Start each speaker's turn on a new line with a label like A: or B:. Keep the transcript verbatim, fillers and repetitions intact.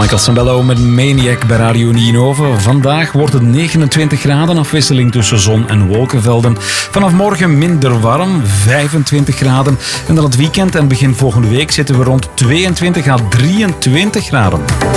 A: Michael Sambello met Maniac bij Radio Ninove. Vandaag wordt het negenentwintig graden, afwisseling tussen zon en wolkenvelden. Vanaf morgen minder warm, vijfentwintig graden. En dan het weekend en begin volgende week zitten we rond tweeëntwintig à drieëntwintig graden.